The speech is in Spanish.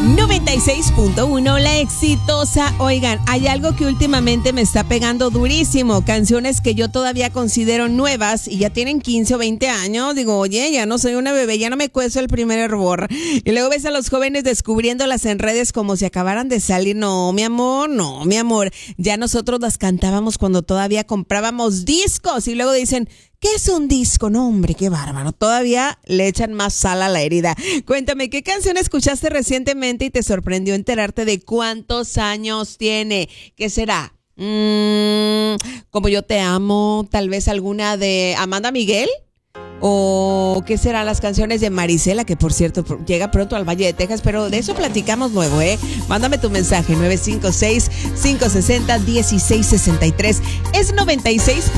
96.1, la exitosa. Oigan, hay algo que últimamente me está pegando durísimo. Canciones que yo todavía considero nuevas y ya tienen 15 o 20 años. Digo, oye, ya no soy una bebé, ya no me cuezo el primer hervor. Y luego ves a los jóvenes descubriéndolas en redes como si acabaran de salir. No, mi amor, no, mi amor. Ya nosotros las cantábamos cuando todavía comprábamos discos y luego dicen, ¿qué es un disco? No, hombre, qué bárbaro. Todavía le echan más sal a la herida. Cuéntame, ¿qué canción escuchaste recientemente y te sorprendió enterarte de cuántos años tiene? ¿Qué será? Como yo te amo, tal vez alguna de Amanda Miguel. ¿O qué serán las canciones de Marisela, que por cierto llega pronto al Valle de Texas? Pero de eso platicamos luego, ¿eh? Mándame tu mensaje, 956-560-1663. Es 96.